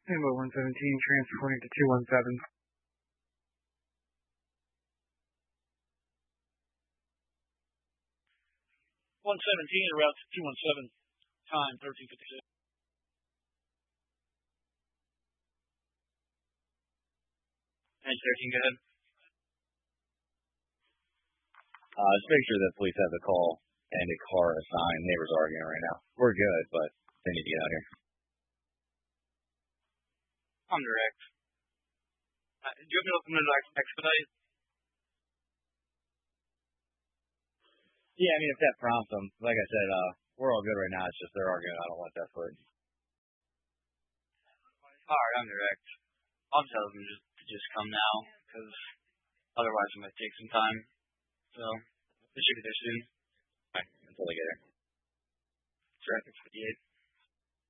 Hambo 117, transporting to 217. 117, route to 217, time 13:56. And 13, go ahead. Just make sure that police have the call and a car assigned. Neighbors are arguing right now. We're good, but they need to get out here. I'm direct. Do you want me to open it expedite? Yeah, I mean, if that prompts them, like I said, we're all good right now. It's just they're arguing. I don't want that footage. Alright, I'm direct. I'll tell them to just come now, because otherwise it might take some time. So, they should be there soon. Alright, until they get here. Traffic 58.